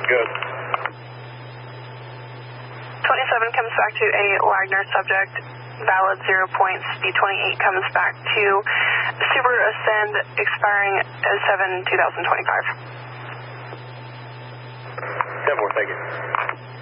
Good. 27 comes back to a Wagner subject, valid 0 points. Speed 28 comes back to Subaru Ascend, expiring 7/2025. 10-4, thank you.